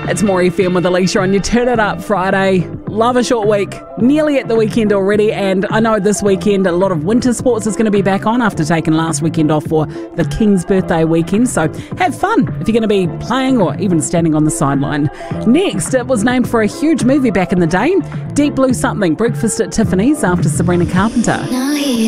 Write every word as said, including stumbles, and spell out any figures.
It's More F M with Alicia on your Turn It Up Friday. Love a short week, nearly at the weekend already, and I know this weekend a lot of winter sports is going to be back on after taking last weekend off for the King's birthday weekend, so have fun if you're going to be playing or even standing on the sideline. Next, it was named for a huge movie back in the day, Deep Blue Something, Breakfast at Tiffany's after Sabrina Carpenter.